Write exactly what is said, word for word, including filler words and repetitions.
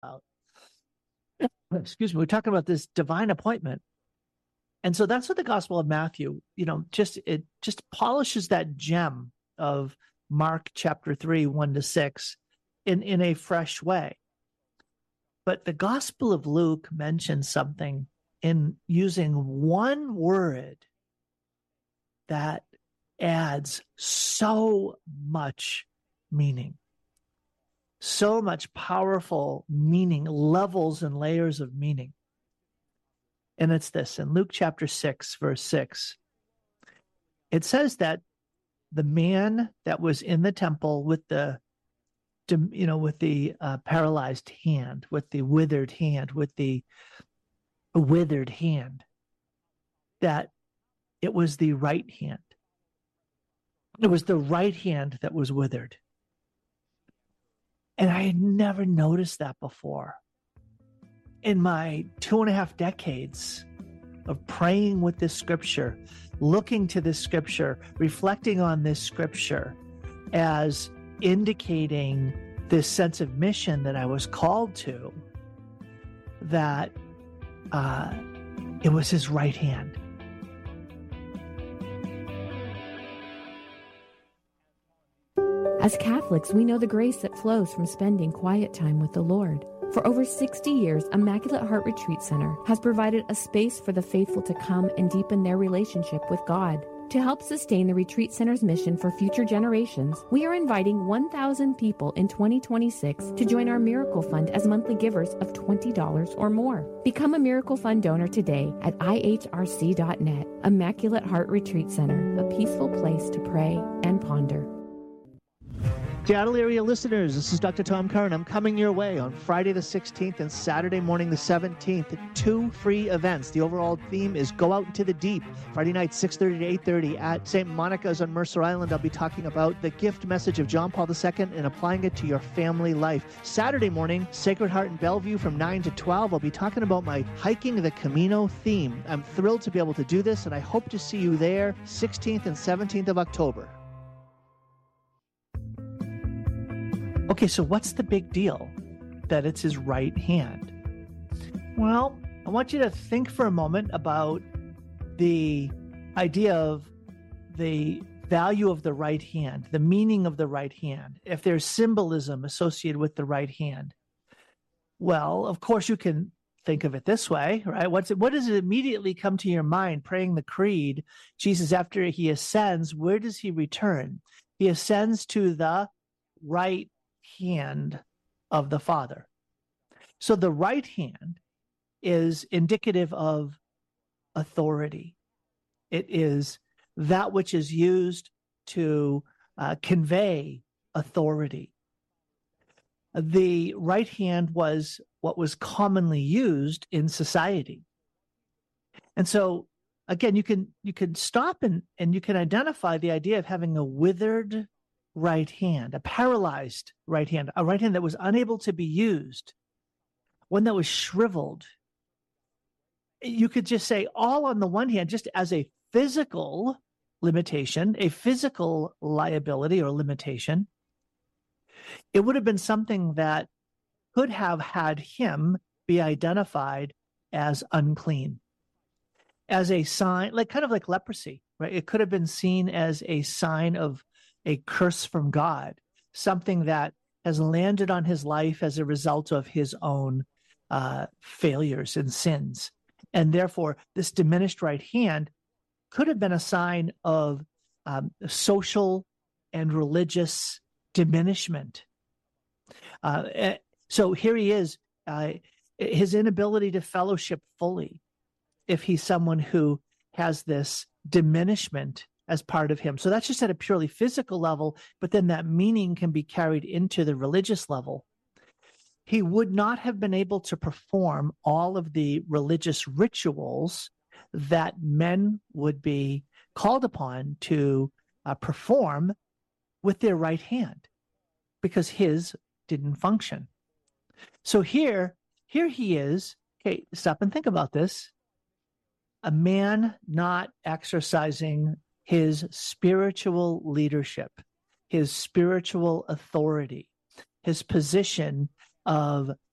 about, excuse me, we're talking about this divine appointment. And so that's what the Gospel of Matthew, you know, just, it just polishes that gem of Mark chapter three, one to six in, in a fresh way. But the Gospel of Luke mentions something in using one word that adds so much meaning, so much powerful meaning, levels and layers of meaning. And it's this, in Luke chapter six, verse six, it says that the man that was in the temple with the, you know, with the uh, paralyzed hand, with the withered hand, with the withered hand, that it was the right hand. It was the right hand that was withered. And I had never noticed that before. In my two and a half decades of praying with this scripture, looking to this scripture, reflecting on this scripture as indicating this sense of mission that I was called to, that uh, it was his right hand. As Catholics, we know the grace that flows from spending quiet time with the Lord. For over sixty years, Immaculate Heart Retreat Center has provided a space for the faithful to come and deepen their relationship with God. To help sustain the Retreat Center's mission for future generations, we are inviting one thousand people in twenty twenty-six to join our Miracle Fund as monthly givers of twenty dollars or more. Become a Miracle Fund donor today at I H R C dot net. Immaculate Heart Retreat Center, a peaceful place to pray and ponder. Seattle area listeners, this is Doctor Tom Curran. I'm coming your way on Friday the sixteenth and Saturday morning the seventeenth. Two free events. The overall theme is Go Out into the Deep. Friday night, six thirty to eight thirty at Saint Monica's on Mercer Island. I'll be talking about the gift message of John Paul the Second and applying it to your family life. Saturday morning, Sacred Heart in Bellevue from nine to twelve. I'll be talking about my Hiking the Camino theme. I'm thrilled to be able to do this, and I hope to see you there sixteenth and seventeenth of October. Okay, so what's the big deal that it's his right hand? Well, I want you to think for a moment about the idea of the value of the right hand, the meaning of the right hand, if there's symbolism associated with the right hand. Well, of course, you can think of it this way, right? What's it, what does it immediately come to your mind praying the creed? Jesus, after he ascends, where does he return? He ascends to the right hand of the Father. So the right hand is indicative of authority. It is that which is used to uh, convey authority. The right hand was what was commonly used in society. And so again, you can you can stop and, and you can identify the idea of having a withered right hand, a paralyzed right hand, a right hand that was unable to be used, one that was shriveled. You could just say all on the one hand, just as a physical limitation, a physical liability or limitation, it would have been something that could have had him be identified as unclean, as a sign, like kind of like leprosy, right? It could have been seen as a sign of a curse from God, something that has landed on his life as a result of his own uh, failures and sins. And therefore, this diminished right hand could have been a sign of um, social and religious diminishment. Uh, so here he is, uh, his inability to fellowship fully, if he's someone who has this diminishment as part of him. So that's just at a purely physical level, but then that meaning can be carried into the religious level. He would not have been able to perform all of the religious rituals that men would be called upon to uh, perform with their right hand, because his didn't function. So here, here he is. Okay, stop and think about this. A man not exercising his spiritual leadership, his spiritual authority, his position of